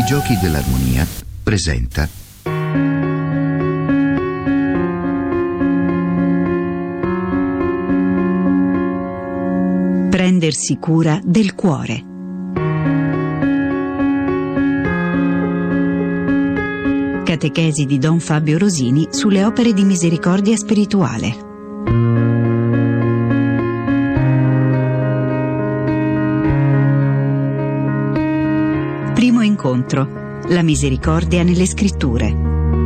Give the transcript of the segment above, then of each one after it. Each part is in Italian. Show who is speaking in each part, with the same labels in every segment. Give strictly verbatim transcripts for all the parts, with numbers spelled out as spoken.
Speaker 1: Giochi dell'Armonia presenta
Speaker 2: Prendersi cura del cuore. Catechesi di Don Fabio Rosini sulle opere di misericordia spirituale. Primo incontro: la misericordia nelle scritture.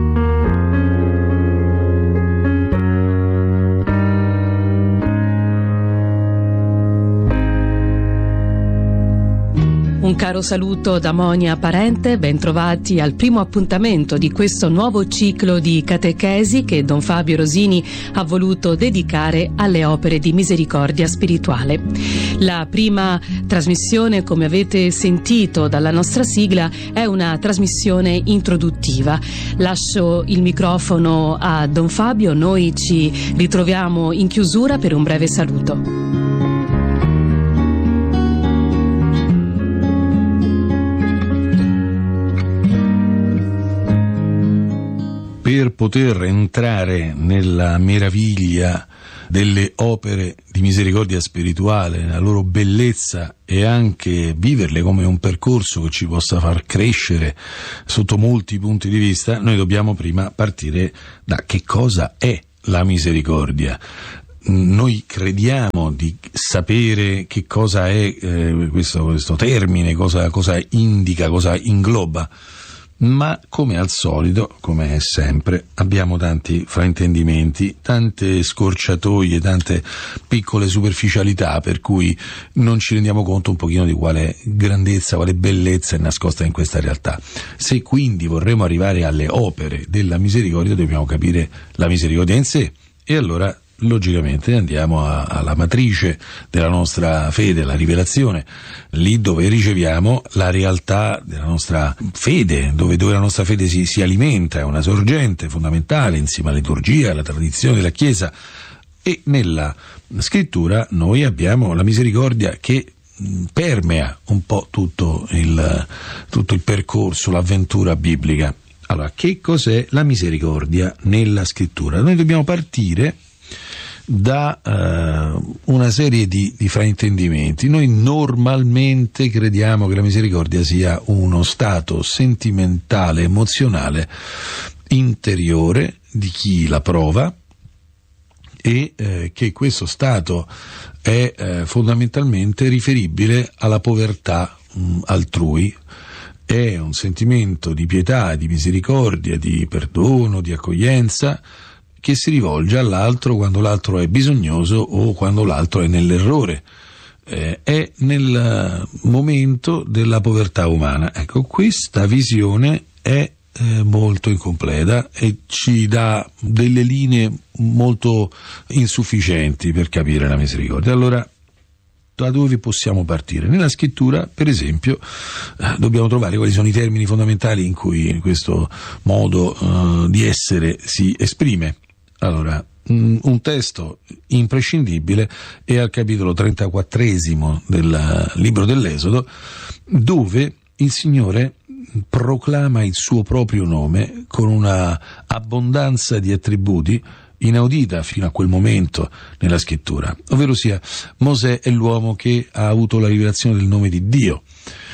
Speaker 3: Un caro saluto da Monia Parente, bentrovati al primo appuntamento di questo nuovo ciclo di catechesi che Don Fabio Rosini ha voluto dedicare alle opere di misericordia spirituale. La prima trasmissione, come avete sentito dalla nostra sigla, è una trasmissione introduttiva. Lascio il microfono a Don Fabio, noi ci ritroviamo in chiusura per un breve saluto.
Speaker 4: Per poter entrare nella meraviglia delle opere di misericordia spirituale, nella loro bellezza e anche viverle come un percorso che ci possa far crescere sotto molti punti di vista, noi dobbiamo prima partire da che cosa è la misericordia. Noi crediamo di sapere che cosa è eh, questo, questo termine, cosa, cosa indica, cosa ingloba. Ma come al solito, come è sempre, abbiamo tanti fraintendimenti, tante scorciatoie, tante piccole superficialità per cui non ci rendiamo conto un pochino di quale grandezza, quale bellezza è nascosta in questa realtà. Se quindi vorremmo arrivare alle opere della misericordia, dobbiamo capire la misericordia in sé, e allora logicamente andiamo a, alla matrice della nostra fede, la rivelazione, lì dove riceviamo la realtà della nostra fede, dove, dove la nostra fede si, si alimenta, è una sorgente fondamentale insieme alla liturgia, alla tradizione della Chiesa. E nella scrittura noi abbiamo la misericordia che permea un po' tutto il, tutto il percorso, l'avventura biblica. Allora, che cos'è la misericordia nella scrittura? Noi dobbiamo partire da uh, una serie di, di fraintendimenti. Noi normalmente crediamo che la misericordia sia uno stato sentimentale, emozionale, interiore di chi la prova, e eh, che questo stato è eh, fondamentalmente riferibile alla povertà mh, altrui. È un sentimento di pietà, di misericordia, di perdono, di accoglienza, che si rivolge all'altro quando l'altro è bisognoso o quando l'altro è nell'errore, eh, è nel momento della povertà umana. Ecco, questa visione è eh, molto incompleta e ci dà delle linee molto insufficienti per capire la misericordia. Allora, da dove possiamo partire? Nella scrittura, per esempio, eh, dobbiamo trovare quali sono i termini fondamentali in cui questo modo eh, di essere si esprime. Allora, un testo imprescindibile è al capitolo trentaquattresimo del libro dell'Esodo, dove il Signore proclama il suo proprio nome con una abbondanza di attributi inaudita fino a quel momento nella scrittura, ovvero sia Mosè è l'uomo che ha avuto la rivelazione del nome di Dio,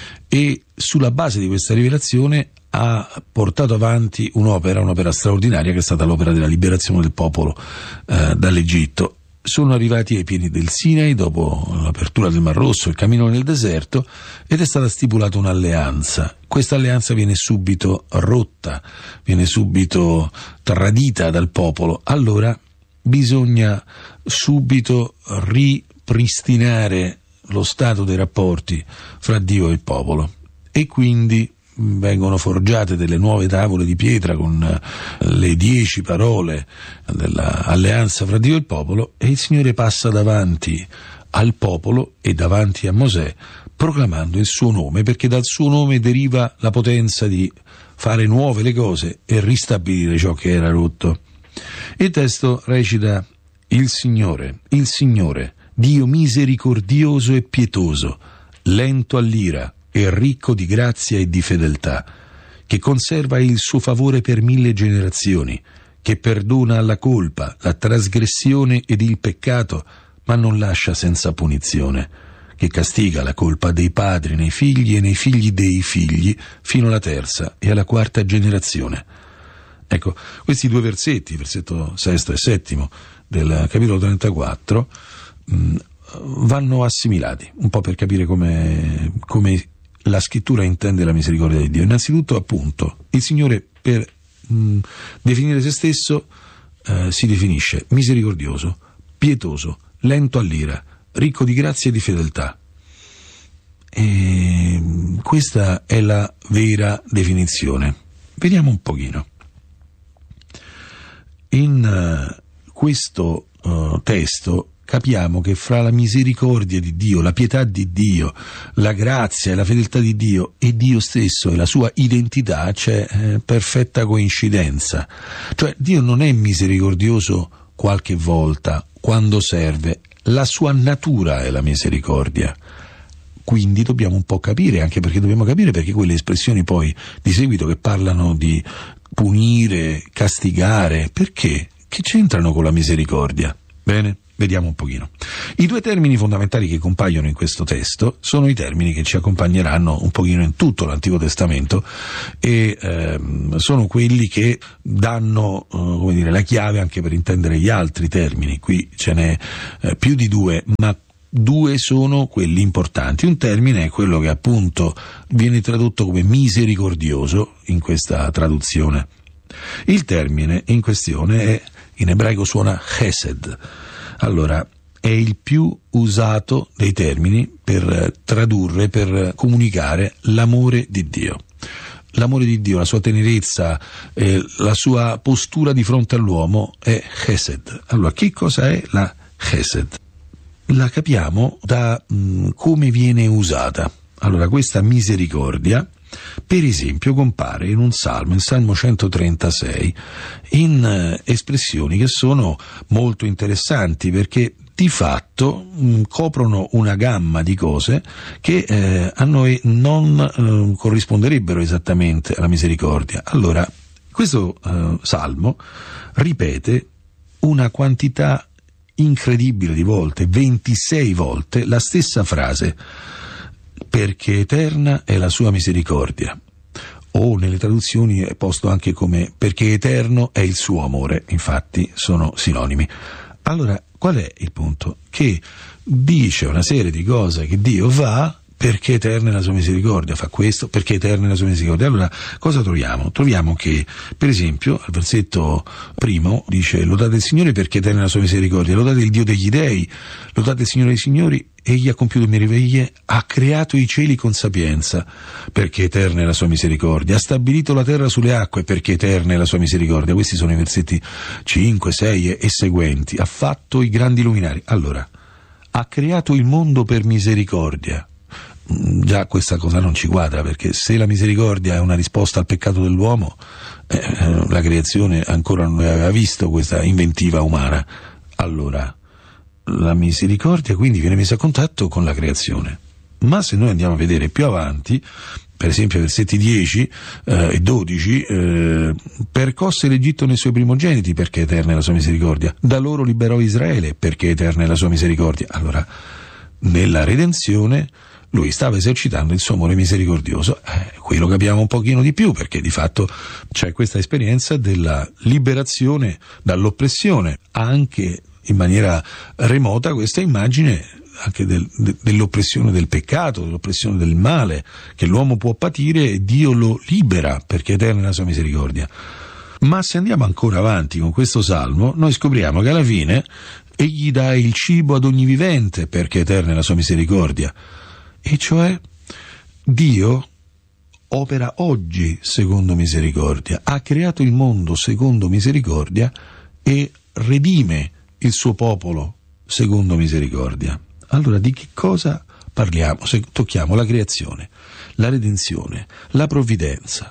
Speaker 4: e sulla base di questa rivelazione ha portato avanti un'opera, un'opera straordinaria che è stata l'opera della liberazione del popolo eh, dall'Egitto. Sono arrivati ai piedi del Sinai dopo l'apertura del Mar Rosso, il cammino nel deserto, ed è stata stipulata un'alleanza. Questa alleanza viene subito rotta, viene subito tradita dal popolo. Allora bisogna subito ripristinare lo stato dei rapporti fra Dio e il popolo, e quindi vengono forgiate delle nuove tavole di pietra con le dieci parole dell'alleanza fra Dio e il popolo, e il Signore passa davanti al popolo e davanti a Mosè proclamando il suo nome, perché dal suo nome deriva la potenza di fare nuove le cose e ristabilire ciò che era rotto. Il testo recita: il Signore, il Signore, Dio misericordioso e pietoso, lento all'ira e ricco di grazia e di fedeltà, che conserva il suo favore per mille generazioni, che perdona la colpa, la trasgressione ed il peccato, ma non lascia senza punizione, che castiga la colpa dei padri nei figli e nei figli dei figli fino alla terza e alla quarta generazione. Ecco, questi due versetti, versetto sesto e settimo del capitolo trentaquattro, mh, vanno assimilati, un po' per capire come, come la scrittura intende la misericordia di Dio. Innanzitutto, appunto, il Signore per mh, definire se stesso eh, si definisce misericordioso, pietoso, lento all'ira, ricco di grazia e di fedeltà. E questa è la vera definizione. Vediamo un pochino. In uh, questo uh, testo capiamo che fra la misericordia di Dio, la pietà di Dio, la grazia e la fedeltà di Dio e Dio stesso e la sua identità c'è eh, perfetta coincidenza. Cioè Dio non è misericordioso qualche volta, quando serve, la sua natura è la misericordia. Quindi dobbiamo un po' capire, anche perché dobbiamo capire perché quelle espressioni poi di seguito che parlano di punire, castigare, perché? Che c'entrano con la misericordia? Bene, vediamo un pochino. I due termini fondamentali che compaiono in questo testo sono i termini che ci accompagneranno un pochino in tutto l'Antico Testamento e ehm, sono quelli che danno eh, come dire, la chiave anche per intendere gli altri termini. Qui ce n'è eh, più di due, ma due sono quelli importanti. Un termine è quello che appunto viene tradotto come misericordioso in questa traduzione. Il termine in questione è, in ebraico suona chesed. Allora, è il più usato dei termini per tradurre, per comunicare l'amore di Dio. L'amore di Dio, la sua tenerezza, eh, la sua postura di fronte all'uomo è chesed. Allora, che cosa è la chesed? La capiamo da mh, come viene usata. Allora, questa misericordia, per esempio, compare in un salmo, in Salmo centotrentasei, in eh, espressioni che sono molto interessanti perché di fatto mh, coprono una gamma di cose che eh, a noi non eh, corrisponderebbero esattamente alla misericordia. Allora, questo eh, salmo ripete una quantità incredibile di volte, ventisei volte, la stessa frase: perché eterna è la sua misericordia, o nelle traduzioni è posto anche come perché eterno è il suo amore, infatti sono sinonimi. Allora, qual è il punto? Che dice una serie di cose che Dio fa perché eterna è la sua misericordia, fa questo perché eterna è la sua misericordia. Allora, cosa troviamo? Troviamo che, per esempio, al versetto primo dice: lodate il Signore perché eterna è la sua misericordia, lodate il Dio degli dei, lodate il Signore dei Signori, egli ha compiuto meraviglie, ha creato i cieli con sapienza, perché eterna è la sua misericordia, ha stabilito la terra sulle acque, perché eterna è la sua misericordia. Questi sono i versetti cinque, sei e seguenti. Ha fatto i grandi luminari. Allora, ha creato il mondo per misericordia. Già questa cosa non ci quadra, perché se la misericordia è una risposta al peccato dell'uomo, eh, la creazione ancora non aveva visto questa inventiva umana. Allora, la misericordia quindi viene messa a contatto con la creazione. Ma se noi andiamo a vedere più avanti, per esempio versetti dieci eh, e dodici, eh, percosse l'Egitto nei suoi primogeniti, perché eterna è la sua misericordia, da loro liberò Israele, perché eterna è la sua misericordia. Allora, nella redenzione lui stava esercitando il suo amore misericordioso. Eh, qui lo capiamo un pochino di più, perché di fatto c'è questa esperienza della liberazione dall'oppressione, anche in maniera remota questa immagine anche del, de, dell'oppressione del peccato, dell'oppressione del male che l'uomo può patire, e Dio lo libera perché eterna è la sua misericordia. Ma se andiamo ancora avanti con questo salmo, noi scopriamo che alla fine egli dà il cibo ad ogni vivente, perché eterna è la sua misericordia. E cioè Dio opera oggi secondo misericordia, ha creato il mondo secondo misericordia e redime il suo popolo secondo misericordia. Allora, di che cosa parliamo se tocchiamo la creazione, la redenzione, la provvidenza?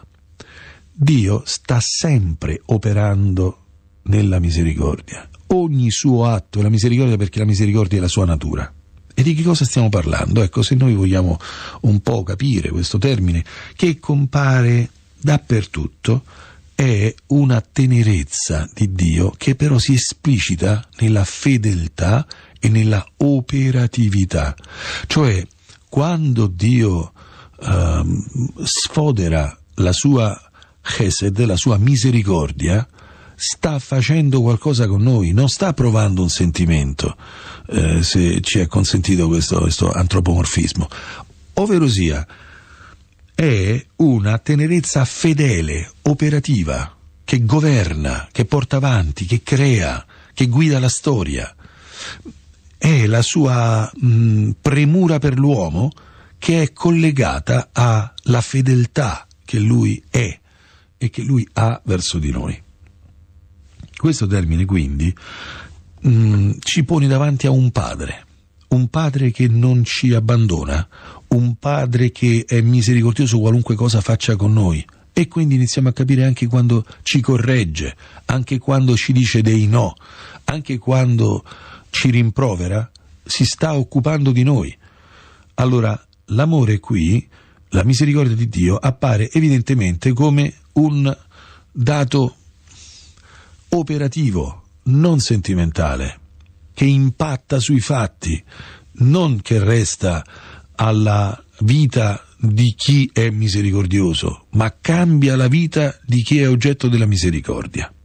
Speaker 4: Dio sta sempre operando nella misericordia. Ogni suo atto è la misericordia, perché la misericordia è la sua natura. E di che cosa stiamo parlando? Ecco, se noi vogliamo un po' capire questo termine che compare dappertutto, è una tenerezza di Dio che però si esplicita nella fedeltà e nella operatività. Cioè, quando Dio uh, sfodera la sua chesed, la sua misericordia, sta facendo qualcosa con noi, non sta provando un sentimento, eh, se ci è consentito questo, questo antropomorfismo, ovvero sia è una tenerezza fedele, operativa, che governa, che porta avanti, che crea, che guida la storia. È la sua mh, premura per l'uomo che è collegata alla fedeltà che lui è e che lui ha verso di noi. Questo termine quindi mh, ci pone davanti a un padre, un padre che non ci abbandona, un padre che è misericordioso qualunque cosa faccia con noi, e quindi iniziamo a capire anche quando ci corregge, anche quando ci dice dei no, anche quando ci rimprovera, si sta occupando di noi. Allora l'amore qui, la misericordia di Dio, appare evidentemente come un dato operativo, non sentimentale, che impatta sui fatti, non che resta alla vita di chi è misericordioso, ma cambia la vita di chi è oggetto della misericordia.